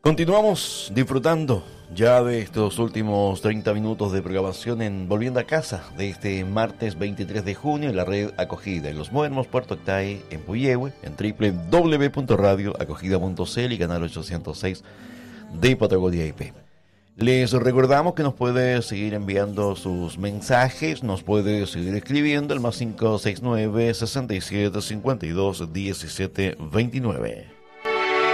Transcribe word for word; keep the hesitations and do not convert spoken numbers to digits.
Continuamos disfrutando ya de estos últimos treinta minutos de programación en Volviendo a Casa de este martes veintitrés de junio en la red Acogida en Los Muermos, Puerto Octay, en Puyehue, en doble u doble u doble u punto radio acogida punto c l y canal ochocientos seis de Patagonia I P. Les recordamos que nos puede seguir enviando sus mensajes, nos puede seguir escribiendo al más cinco seis nueve, sesenta y siete, cincuenta y dos, diecisiete, veintinueve.